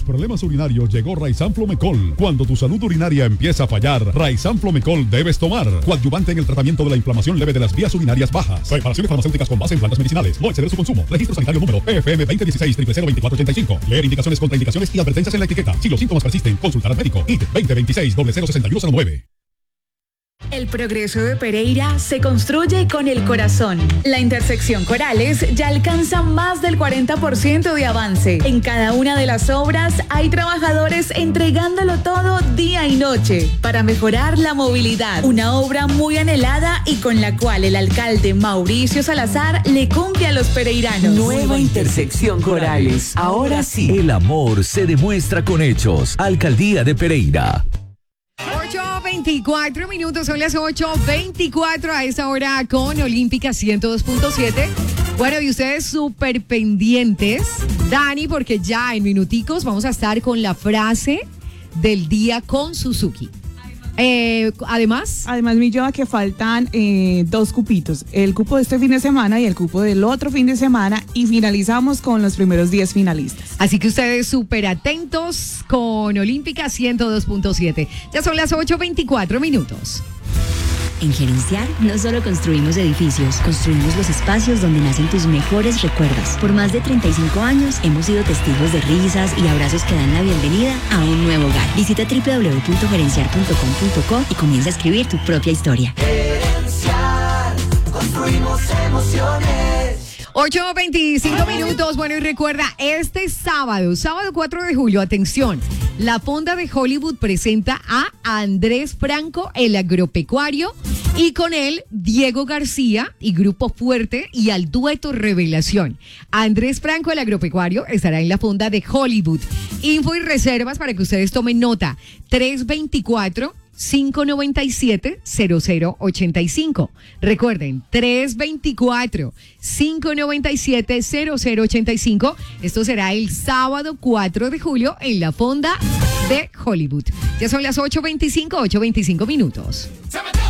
problemas urinarios llegó Raizan Flomecol. Cuando tu salud urinaria empieza a fallar, Raizan Flomecol debes tomar. Coadyuvante en el tratamiento de la inflamación leve de las vías urinarias bajas. Preparaciones farmacéuticas con base en plantas medicinales. No exceder su consumo. Registro sanitario número PFM 2016-002485. Leer indicaciones, contraindicaciones y advertencias en la etiqueta. Si los síntomas persisten, consultar al médico. IT 2026-006109. El progreso de Pereira se construye con el corazón. La intersección Corales ya alcanza más del 40% de avance. En cada una de las obras hay trabajadores entregándolo todo día y noche para mejorar la movilidad. Una obra muy anhelada y con la cual el alcalde Mauricio Salazar le cumple a los pereiranos. Nueva intersección Corales. Ahora sí. El amor se demuestra con hechos. Alcaldía de Pereira. 8:24 minutos, son las 8:24 a esta hora con Olímpica 102.7. Bueno, y ustedes súper pendientes, Dani, porque ya en minuticos vamos a estar con la frase del día con Suzuki. Además, mi Joa, que faltan 2 cupitos, el cupo de este fin de semana y el cupo del otro fin de semana, y finalizamos con los primeros 10 finalistas. Así que ustedes súper atentos con Olímpica 102.7. Ya son las 8:24 minutos. En Gerenciar no solo construimos edificios, construimos los espacios donde nacen tus mejores recuerdos. Por más de 35 años hemos sido testigos de risas y abrazos que dan la bienvenida a un nuevo hogar. Visita www.gerenciar.com.co y comienza a escribir tu propia historia. Gerenciar, construimos emociones. 8:25 minutos. Bueno, y recuerda, este sábado 4 de julio, atención, la Fonda de Hollywood presenta a Andrés Franco, el agropecuario, y con él Diego García y Grupo Fuerte y al dueto Revelación. Andrés Franco, el agropecuario, estará en la Fonda de Hollywood. Info y reservas para que ustedes tomen nota: 324-597-0085. Recuerden, 324-597-0085. Esto será el sábado 4 de julio en la Fonda de Hollywood. Ya son las 8:25 minutos.